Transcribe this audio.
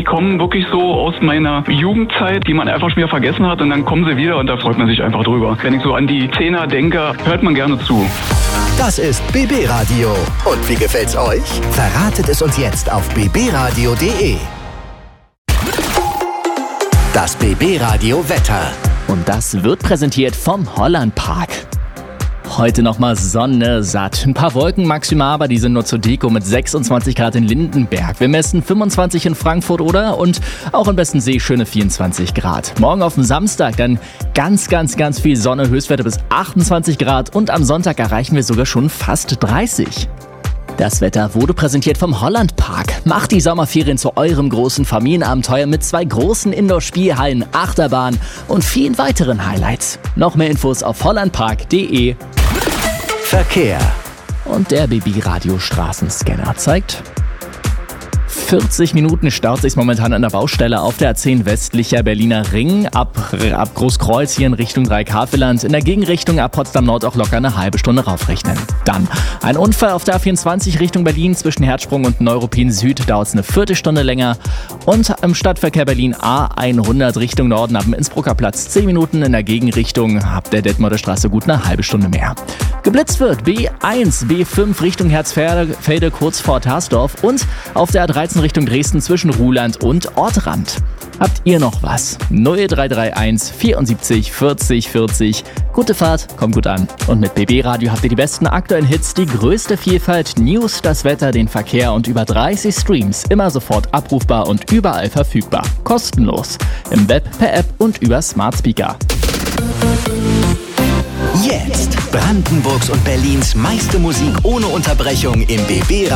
die kommen wirklich so aus meiner Jugendzeit, die man einfach schon wieder vergessen hat und dann kommen sie wieder und da freut man sich einfach drüber. Wenn ich so an die 10er denke, hört man gerne zu. Das ist BB Radio. Und wie gefällt's euch? Verratet es uns jetzt auf bbradio.de. Das BB Radio Wetter. Und das wird präsentiert vom Hollandpark. Heute nochmal Sonne satt. Ein paar Wolken maximal, aber die sind nur zur Deko mit 26 Grad in Lindenberg. Wir messen 25 in Frankfurt oder und auch in Bestensee schöne 24 Grad. Morgen auf dem Samstag dann ganz viel Sonne, Höchstwerte bis 28 Grad und am Sonntag erreichen wir sogar schon fast 30. Das Wetter wurde präsentiert vom Hollandpark. Macht die Sommerferien zu eurem großen Familienabenteuer mit 2 großen Indoor-Spielhallen, Achterbahn und vielen weiteren Highlights. Noch mehr Infos auf hollandpark.de. Verkehr. Und der BB-Radio-Straßenscanner zeigt 40 Minuten staut sich momentan an der Baustelle auf der A10 westlicher Berliner Ring. Ab Großkreuz hier in Richtung Dreieck-Havelland. In der Gegenrichtung ab Potsdam Nord auch locker eine halbe Stunde raufrechnen. Dann ein Unfall auf der A24 Richtung Berlin zwischen Herzsprung und Neuruppin Süd. Dauert es eine Viertelstunde länger. Und im Stadtverkehr Berlin A100 Richtung Norden ab dem Innsbrucker Platz 10 Minuten. In der Gegenrichtung ab der Detmolder Straße gut eine halbe Stunde mehr. Geblitzt wird B1, B5 Richtung Herzfelde kurz vor Tarsdorf und auf der A13 Richtung Dresden zwischen Ruhland und Ortrand. Habt ihr noch was? 0331 74 40 40. Gute Fahrt, kommt gut an. Und mit BB Radio habt ihr die besten aktuellen Hits, die größte Vielfalt, News, das Wetter, den Verkehr und über 30 Streams. Immer sofort abrufbar und überall verfügbar. Kostenlos. Im Web, per App und über Smart Speaker. Jetzt Brandenburgs und Berlins meiste Musik ohne Unterbrechung im BB